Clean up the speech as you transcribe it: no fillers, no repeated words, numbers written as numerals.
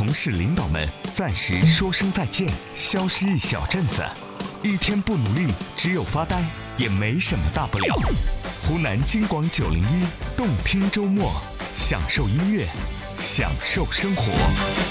同事领导们暂时说声再见，消失一小阵子。一天不努力，只有发呆，也没什么大不了。湖南金广901，动听周末，享受音乐，享受生活。